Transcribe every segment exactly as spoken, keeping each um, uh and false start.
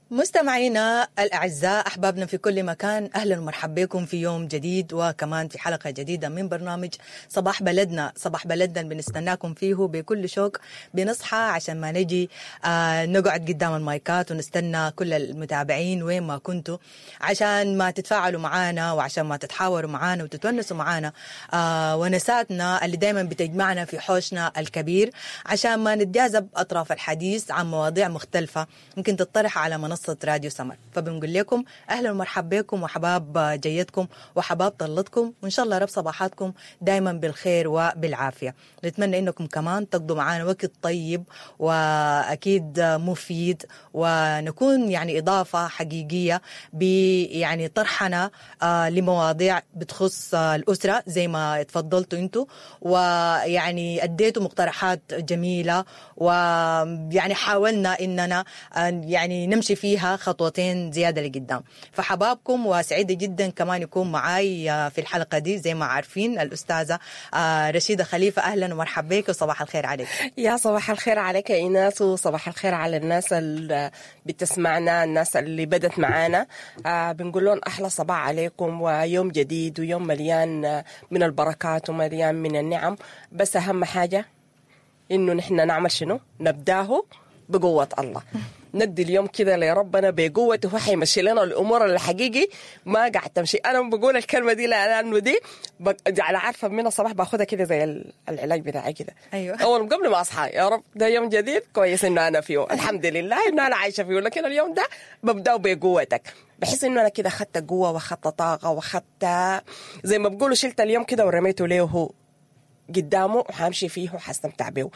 مستمعينا الأعزاء، أحبابنا في كل مكان، أهلا ومرحبا بكم في يوم جديد وكمان في حلقة جديدة من برنامج صباح بلدنا. صباح بلدنا بنستناكم فيه بكل شوق، بنصحى عشان ما نجي آه نقعد قدام المايكات ونستنى كل المتابعين وين ما كنتوا، عشان ما تتفاعلوا معانا وعشان ما تتحاوروا معانا وتتونسوا معانا آه ونساتنا اللي دايما بتجمعنا في حوشنا الكبير، عشان ما نتجاذب أطراف الحديث عن مواضيع مختلفة ممكن تطرح على منصة راديو سمر. فبنقول لكم أهلا ومرحبا بكم وحباب جيتكم وحباب طلتكم، وإن شاء الله رب صباحاتكم دايما بالخير وبالعافية. نتمنى إنكم كمان تقضوا معانا وقت طيب وأكيد مفيد، ونكون يعني إضافة حقيقية يعني طرحنا آه لمواضيع بتخص آه الأسرة زي ما تفضلتوا أنتوا، ويعني أديتوا مقترحات جميلة، ويعني حاولنا إننا آه يعني نمشي فيها خطوتين زيادة لقدام. فحبابكم وسعيدة جدا كمان يكون معاي في الحلقة دي زي ما عارفين الأستاذة رشيدة خليفة. أهلا ومرحبا بك وصباح الخير عليك. يا صباح الخير عليك يا إيناس، وصباح الخير على الناس اللي بتسمعنا، الناس اللي بدت معانا. آه بنقول لهم أحلى صباح عليكم، ويوم جديد ويوم مليان من البركات ومليان من النعم. بس أهم حاجة إنه نحن نعمل شنو؟ نبداه بقوة الله. ندي اليوم كده لربنا بقوته، هو حيمشي لنا الامور اللي حقيقي ما قاعد تمشي. انا بقول الكلمه دي لانه دي على عارفه من الصباح باخدها كده زي العلاج بتاعي كده. ايوه، اول قبل ما اصحى يا رب ده يوم جديد كويس انه انا فيه، الحمد لله انه انا عايشه فيه، لكن اليوم ده ببداه بقوتك، بحس انه انا كده اخذت قوه واخذت طاقه واخذت زي ما بقولوا شلت اليوم كده ورميته له هو قدامه وحامشي فيه وحستمتع به.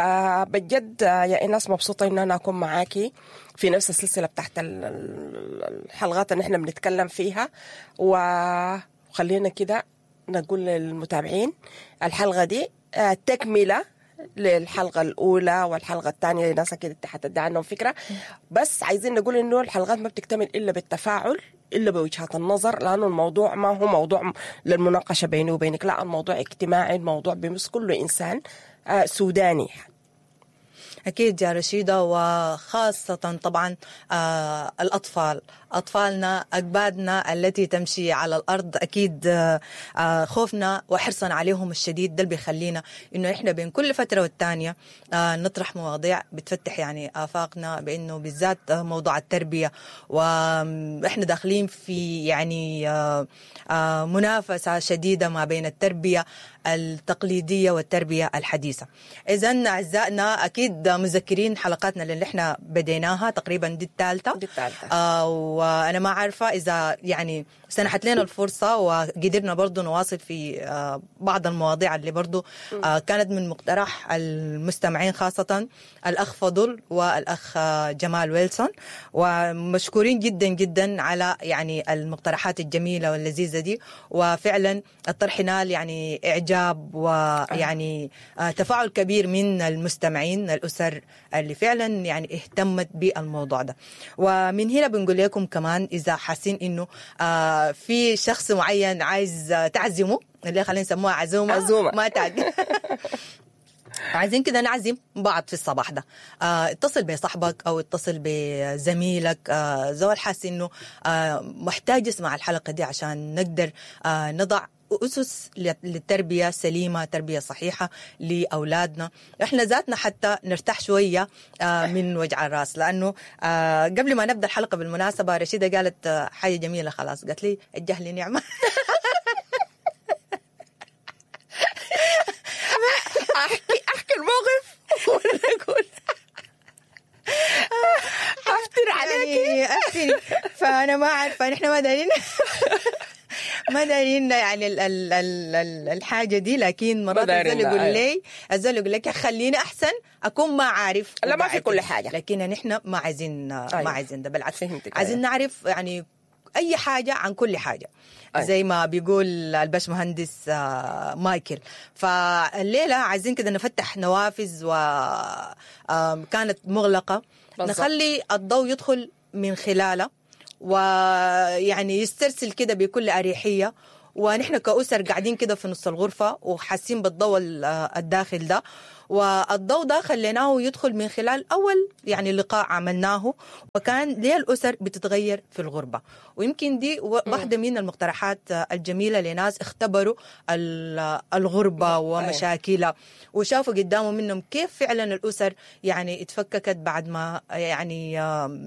فبجد يا إناس مبسوطة إن أنا أكون معاكي في نفس السلسلة بتاعت الحلقات اللي إحنا بنتكلم فيها. وخلينا كده نقول للمتابعين الحلقة دي تكملة للحلقة الأولى والحلقة الثانية، ناس كده حتدي عنهم فكرة، بس عايزين نقول إنه الحلقات ما بتكتمل إلا بالتفاعل، إلا بوجهات النظر، لأنه الموضوع ما هو موضوع للمناقشة بيني وبينك، لا الموضوع اجتماعي، الموضوع بيمس كل إنسان آه سوداني. أكيد يا رشيدة، وخاصة طبعا آه الأطفال، أطفالنا أجبادنا التي تمشي على الأرض، أكيد آه خوفنا وحرصنا عليهم الشديد ده اللي بيخلينا إنه إحنا بين كل فترة والتانية آه نطرح مواضيع بتفتح يعني آفاقنا، بإنه بالذات موضوع التربية، وإحنا داخلين في يعني آه آه منافسة شديدة ما بين التربية التقليدية والتربية الحديثة. إذن أعزائنا أكيد مذكرين حلقاتنا اللي احنا بديناها تقريبا دي الثالثة دي الثالثة آه وأنا ما عارفة إذا يعني سنحت لنا الفرصة وقدرنا برضو نواصل في آه بعض المواضيع اللي برضو آه كانت من مقترح المستمعين، خاصة الأخ فضل والأخ جمال ويلسون، ومشكورين جدا جدا على يعني المقترحات الجميلة واللذيذة دي. وفعلا الطرح نال يعني إعجاب ويعني آه تفاعل كبير من المستمعين الأسر اللي فعلا يعني اهتمت بالموضوع ده. ومن هنا بنقول لكم كمان إذا حاسين إنه آه في شخص معين عايز تعزمه، اللي خلينا نسموها عزومة, عزومة. ما تعدي عايزين كده نعزم بعض في الصباح ده، اه اتصل بصاحبك أو اتصل بزميلك اه زول حاسس إنه اه محتاج يسمع الحلقة دي عشان نقدر اه نضع أسس للتربية سليمة، تربية صحيحة لأولادنا، إحنا ذاتنا حتى نرتاح شوية من وجع الرأس. لأنه قبل ما نبدأ الحلقة بالمناسبة رشيدة قالت حاجة جميلة خلاص، قالت لي الجهل نعمة. أحكي أحكي الموقف ولا أقول أفتر عليك أفتري؟ فأنا ما عارفة، نحن ما دارين ما دارين يعني ال ال ال الحاجة دي، لكن مرات الزول يقول لي الزول يقول لك خليني أحسن أكون ما عارف، لا ما في كل حاجة، لكن نحن ما عايزين أيوة. ما عايزين ده، بالعكس عايزين أيوة. نعرف يعني أي حاجة عن كل حاجة، أيوة. زي ما بيقول الباش مهندس مايكل. فالليلة عايزين كده نفتح نوافذ وكانت مغلقة، بالضبط. نخلي الضوء يدخل من خلاله ويعني يسترسل كده بكل أريحية، ونحن كأسر قاعدين كده في نص الغرفة وحاسين بالضوء الداخل ده، والضوء ده خليناه يدخل من خلال أول يعني لقاء عملناه، وكان ليه الأسر بتتغير في الغربة. ويمكن دي واحدة من المقترحات الجميلة لناس اختبروا الغربة ومشاكلها وشافوا قدامهم منهم كيف فعلا الأسر يعني اتفككت بعد ما يعني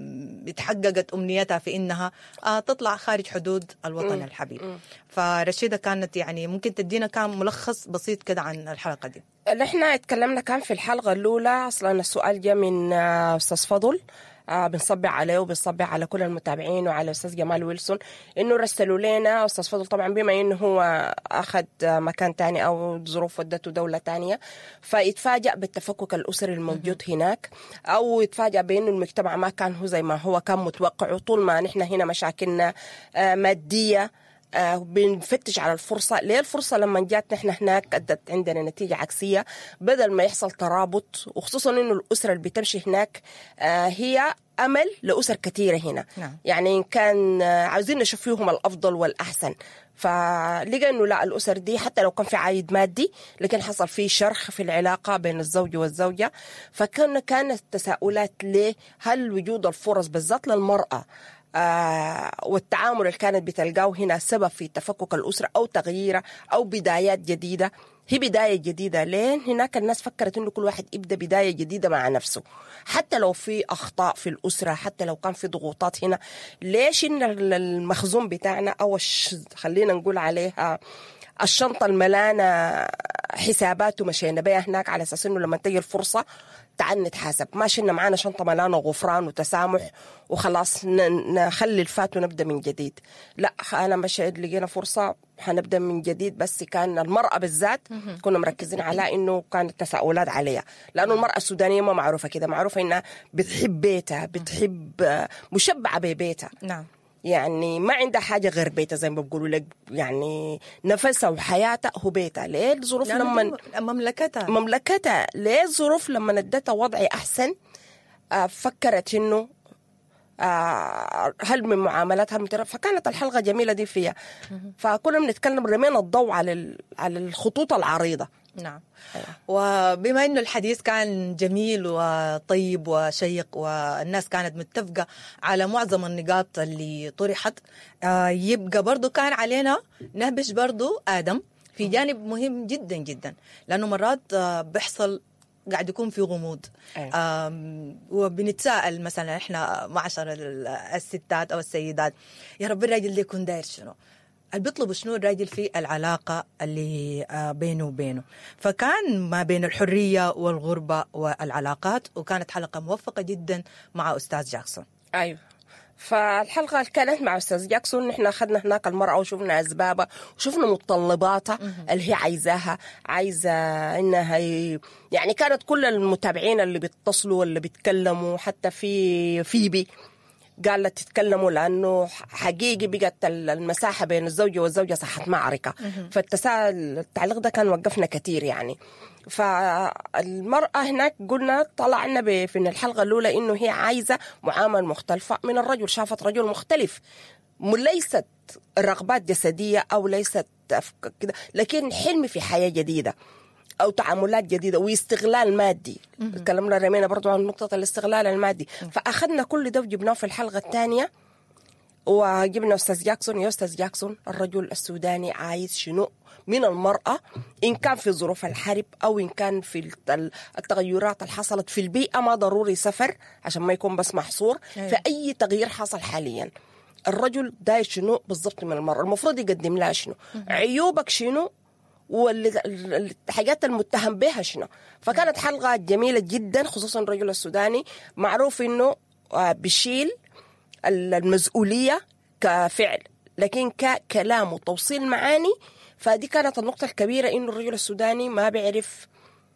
اتحققت أمنيتها في إنها تطلع خارج حدود الوطن الحبيب. فرشيدة كانت يعني ممكن تدينا كان ملخص بسيط كده عن الحلقة دي. اللي احنا اتكلمنا كان في الحلقة الأولى أصلا السؤال جاء من أستاذ فضل، آه بنصبع عليه وبنصبع على كل المتابعين وعلى أستاذ جمال ويلسون إنه رسلوا لنا. أستاذ فضل طبعا بما إنه هو أخذ مكان تاني أو ظروف ودته دولة تانية، فيتفاجأ بالتفكك الأسري الموجود هناك، أو يتفاجأ بإنه المجتمع ما كان هو زي ما هو كان متوقع. طول ما نحن هنا مشاكلنا آه مادية، آه بنفتش على الفرصة. ليه الفرصة لما جات نحن هناك أدت عندنا نتيجة عكسية، بدل ما يحصل ترابط، وخصوصا إنه الأسرة اللي بتمشي هناك آه هي أمل لأسر كثيرة هنا. نعم. يعني إن كان آه عاوزين نشوف فيهم الأفضل والأحسن، فلقى إنه لا، الأسر دي حتى لو كان في عائد مادي لكن حصل فيه شرخ في العلاقة بين الزوج والزوجة. فكان كانت التساؤلات ليه هل وجود الفرص بالذات للمرأة آه والتعامل اللي كانت بتلقاه هنا سبب في تفكك الأسرة أو تغييره أو بدايات جديدة. هي بداية جديدة لين هناك الناس فكرت إنه كل واحد يبدأ بداية جديدة مع نفسه، حتى لو في أخطاء في الأسرة، حتى لو كان في ضغوطات هنا. ليش إن المخزون بتاعنا أو خلينا نقول عليها الشنطة الملانة حسابات ومشينا بيها هناك على أساس إنه لما تجي الفرصة تعال نتحاسب، ما شلنا معانا شنطة ملانة غفران وتسامح وخلاص نخلي الفات ونبدأ من جديد. لا، أنا مش لقينا فرصة حنبدأ من جديد. بس كان المرأة بالذات كنا مركزين على إنه كانت تساؤلات عليها، لأنه المرأة السودانية ما معروفة كده، معروفة إنها بتحب بيتها، بتحب مشبعة ببيتها. نعم. يعني ما عندها حاجة غير بيتها، زي ما بيقولوا لك، يعني نفسها وحياتها هو بيتها. ليه الظروف لما مملكتها مملكتها ليه الظروف لما ادتها وضع أحسن آه فكرت إنه آه هل من معاملاتها متر... فكانت الحلقة جميلة دي فيها. فكنا بنتكلم رمينا الضوء على على الخطوط العريضة. نعم. وبما انه الحديث كان جميل وطيب وشيق والناس كانت متفقة على معظم النقاط اللي طرحت، يبقى برضو كان علينا نهبش برضو آدم في جانب مهم جدا جدا، لأنه مرات بيحصل قاعد يكون في غموض. أيوة. وبنتساءل مثلا احنا معشر الستات او السيدات، يا رب الراجل ده يكون داير شنو، اللي بيطلبوا شنو الراجل في العلاقة اللي بينه وبينه. فكان ما بين الحرية والغربة والعلاقات، وكانت حلقة موفقة جدا مع أستاذ جاكسون. أيوة. فالحلقة كانت مع أستاذ جاكسون، نحن أخذنا هناك المرأة وشوفنا أسبابها وشوفنا متطلباتها اللي هي عايزاها، عايزة إنها ي... يعني كانت كل المتابعين اللي بيتصلوا واللي بيتكلموا، حتى في فيبي قالت تتكلموا لأنه حقيقي بقت المساحة بين الزوجة والزوجة صحت معركة. فالتساؤل التعليق ده كان وقفنا كتير يعني. فالمرأة هناك قلنا طلعنا في الحلقة الأولى إنه هي عايزة معاملة مختلفة من الرجل، شافت رجل مختلف، ليست رغبات جسدية أو ليست كده، لكن حلم في حياة جديدة أو تعاملات جديدة واستغلال مادي. تكلمنا رمينا برضو عن نقطة الاستغلال المادي. فأخذنا كل ده وجبناه في الحلقة الثانية، وجبنا أستاذ جاكسون. يا أستاذ جاكسون، الرجل السوداني عايز شنو من المرأة، إن كان في ظروف الحرب أو إن كان في التغيرات اللي حصلت في البيئة، ما ضروري سفر عشان ما يكون بس محصور في أي تغيير حصل حاليا. الرجل داير شنو بالضبط من المرأة، المفروض يقدم لها شنو، عيوبك شنو، والحاجات المتهم بها شنو. فكانت حلقة جميلة جدا، خصوصا الرجل السوداني معروف إنه بيشيل المسؤولية كفعل، لكن ككلام وتوصيل معاني. فدي كانت النقطة الكبيرة، إنه الرجل السوداني ما بيعرف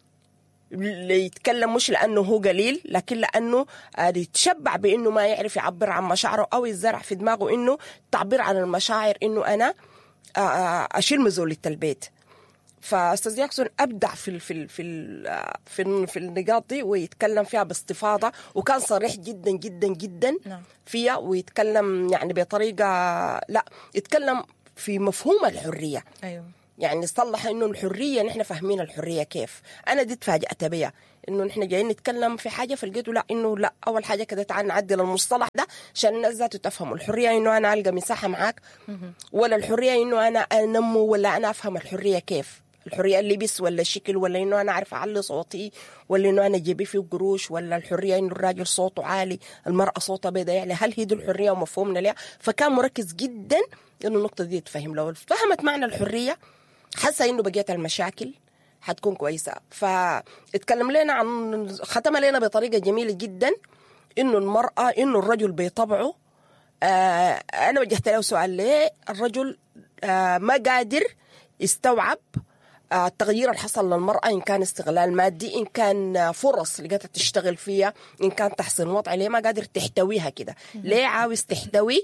يتكلم، مش لأنه هو قليل، لكن لأنه يتشبع بإنه ما يعرف يعبر عن مشاعره، أو يزرع في دماغه إنه تعبير عن المشاعر إنه أنا أشيل مسؤولية البيت. فأستاذ جاكسون أبدع في في في في في النقاط دي، ويتكلم فيها باستفاضة، وكان صريح جدا جدا جدا فيها، ويتكلم يعني بطريقة لا يتكلم في مفهوم الحرية. أيوة. يعني صلح إنه الحرية نحن فاهمين الحرية كيف. أنا دي تفاجأت بيها إنه نحن جايين نتكلم في حاجة فلقيته لا إنه لا أول حاجة كده تعال نعدل المصطلح ده عشان الناس ذاته تفهموا الحرية إنه أنا ألقى مساحة معاك، ولا الحرية إنه أنا أنمو، ولا أنا أفهم الحرية كيف. الحرية اللبس ولا الشكل، ولا إنه أنا أعرف أعلي صوتي، ولا إنه أنا جيبي فيه قروش، ولا الحرية إنه الراجل صوته عالي المرأة صوتها بيضاء. يعني هل هي دي الحرية ومفهومنا لها؟ فكان مركز جدا إنه النقطة دي تفهم. لو فهمت معنى الحرية حاسة إنه بقيت المشاكل حتكون كويسة. فاتكلم لنا عن ختم لنا بطريقة جميلة جدا إنه المرأة إنه الرجل بطبعه آه أنا وجهت له سؤال ليه الرجل آه ما قادر يستوعب التغيير اللي حصل للمرأة، إن كان استغلال مادي، إن كان فرص لقيتها تشتغل فيها، إن كان تحسين وضع، ليه ما قادر تحتويها كده؟ ليه عاوز تحتوي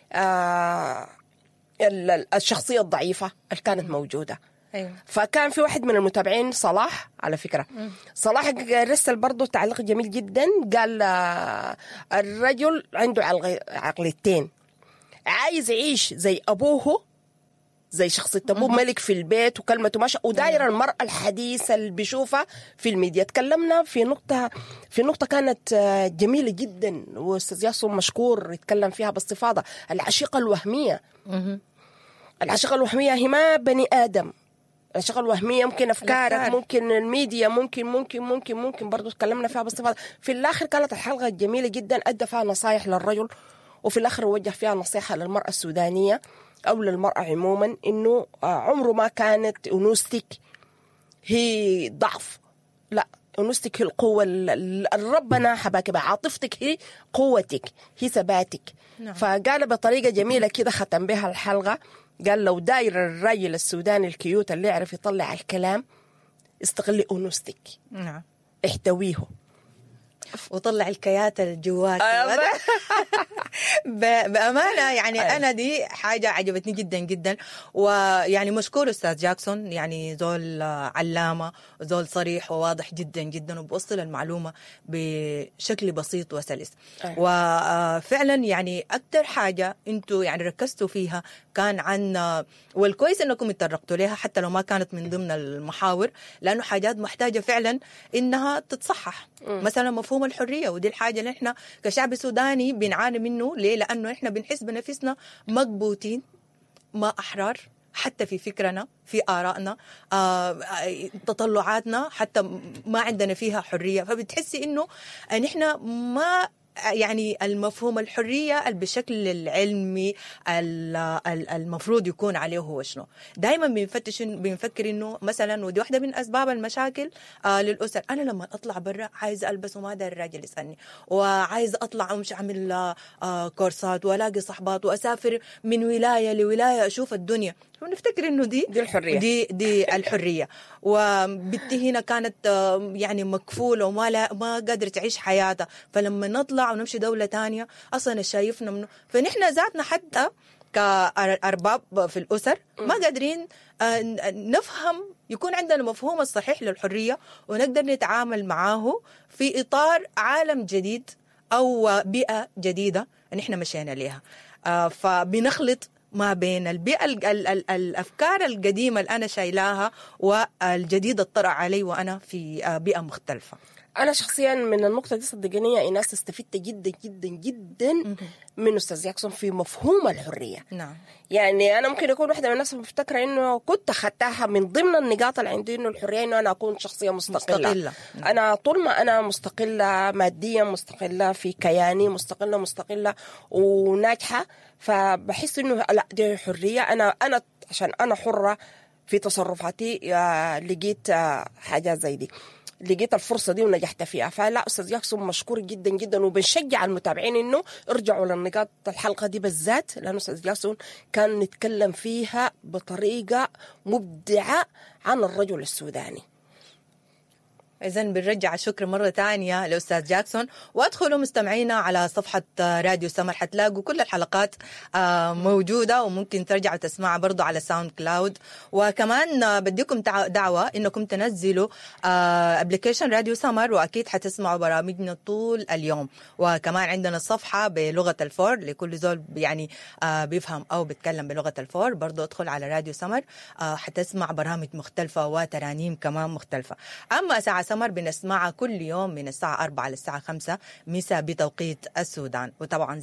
آه الشخصية الضعيفة اللي كانت موجودة؟ أيوة. فكان في واحد من المتابعين صلاح على فكرة م. صلاح رسل برضو تعليق جميل جدا، قال آه الرجل عنده عقليتين، عايز يعيش زي أبوه، زي شخصية أبوه ملك في البيت وكلمته ماشى، وداير المرأة الحديثة اللي بيشوفها في الميديا. تكلمنا في نقطة في نقطة كانت جميلة جدا وأستاذ ياسر مشكور يتكلم فيها باستفاضة، العشيقة الوهمية. العشيقة الوهمية هي ما بني آدم، العشيقة الوهمية ممكن أفكارك، الأفكار. ممكن الميديا، ممكن ممكن ممكن ممكن برضو تكلمنا فيها باستفاضة. في الآخر كانت الحلقة جميلة جدا، أدى فيها نصايح للرجل، وفي الآخر وجه فيها نصيحة للمرأة السودانية أو للمرأة عموما، إنه عمره ما كانت أنوثتك هي ضعف، لا، أنوثتك هي القوة اللي ربنا حباك بها، عاطفتك هي قوتك، هي ثباتك. نعم. فقال بطريقة جميلة كده ختم بها الحلقة، قال لو داير الرجل السوداني الكيوت اللي يعرف يطلع الكلام استغلي أنوثتك. نعم. احتويه وطلع الكيات الجوات. بأمانة يعني أيوة. أنا دي حاجة عجبتني جدا جدا، ويعني مشكور أستاذ جاكسون، يعني زول علامة، زول صريح وواضح جدا جدا، وبوصل المعلومة بشكل بسيط وسلس. أيوة. وفعلا يعني أكتر حاجة أنتوا يعني ركزتوا فيها كان عن، والكويس أنكم اتطرقتوا لها حتى لو ما كانت من ضمن المحاور، لأنه حاجات محتاجة فعلا إنها تتصحح. م. مثلا مفهوم الحرية، ودي الحاجة اللي احنا كشعب سوداني بنعاني منه. ليه؟ لأنه احنا بنحس بنفسنا مقبوتين، ما أحرار حتى في فكرنا، في آرائنا، آه، تطلعاتنا حتى ما عندنا فيها حرية. فبتحسي إنه نحن ما يعني المفهوم الحرية بالشكل العلمي المفروض يكون عليه هو شنو. دائما بنفتش بنفكر انه مثلا، ودي واحدة من اسباب المشاكل آه للأسر، انا لما اطلع برا عايز البس وما دار الراجل يسألني، وعايز اطلع امشي اعمل آه كورسات والاقي صحبات واسافر من ولاية لولاية اشوف الدنيا، ونفتكر انه دي دي الحرية، دي دي الحرية. وبنتي هنا كانت آه يعني مكفولة وما لا ما قادرة تعيش حياتها، فلما نطلع ونمشي دولة تانية أصلا شايفنا منه. فنحن ذاتنا حتى كأرباب في الأسر ما قادرين نفهم، يكون عندنا مفهوم الصحيح للحرية ونقدر نتعامل معاه في إطار عالم جديد أو بيئة جديدة نحن مشينا لها. فبنخلط ما بين البيئة ال ال ال الأفكار القديمة اللي أنا شايلاها والجديد الطرأ علي وأنا في بيئة مختلفة. أنا شخصيا من النقطة دي صدقني يا إيناس استفدت جدا جدا جدا من أستاذ ياكسون في مفهوم الحرية. نعم. يعني أنا ممكن أكون واحدة من الناس مفتكرة إنه كنت أخذتها من ضمن النقاط اللي عندي، إنه الحرية إنه أنا أكون شخصية مستقلة, مستقلة. أنا طول ما أنا مستقلة ماديا، مستقلة في كياني، مستقلة مستقلة وناجحة، فبحس إنه لا دي حرية. أنا أنا عشان أنا حرة في تصرفاتي لقيت حاجات زي دي، لقيت الفرصة دي ونجحت فيها. فلا أستاذ ياكسون مشكور جدا جدا، وبنشجع المتابعين إنه ارجعوا للنقاط الحلقة دي بالذات، لأنه أستاذ ياكسون كان نتكلم فيها بطريقة مبدعة عن الرجل السوداني. إذن بنرجع الشكر مرة تانية لأستاذ جاكسون، وادخلوا مستمعينا على صفحة راديو سمر حتلاقوا كل الحلقات موجودة، وممكن ترجعوا تسمعوا برضو على ساوند كلاود. وكمان بديكم دعوة إنكم تنزلوا ابليكيشن راديو سمر، وأكيد حتسمعوا برامجنا طول اليوم. وكمان عندنا الصفحة بلغة الفور لكل زول يعني بيفهم أو بيتكلم بلغة الفور، برضو ادخل على راديو سمر حتسمع برامج مختلفة وترانيم كمان مختلفة. أما ساعة سمر بنسمعها كل يوم من الساعة أربعة للساعة خمسة مساء بتوقيت السودان. وطبعا